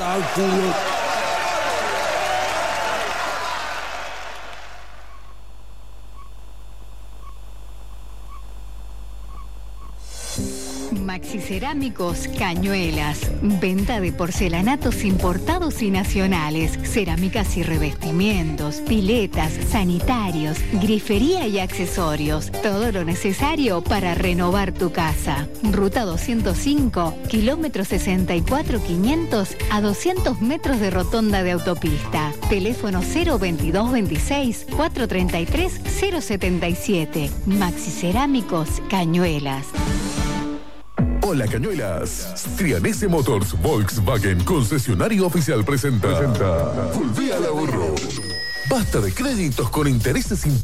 Cálculo. Maxi Cerámicos Cañuelas. Venta de porcelanatos importados y nacionales, cerámicas y revestimientos, piletas, sanitarios, grifería y accesorios. Todo lo necesario para renovar tu casa. Ruta 205, kilómetro 64,500 a 200 metros de rotonda de autopista. Teléfono 02226 433 077. Maxi Cerámicos Cañuelas. Hola Cañuelas. Trianese Motors Volkswagen, concesionario oficial, presenta Volví al ahorro. Basta de créditos con intereses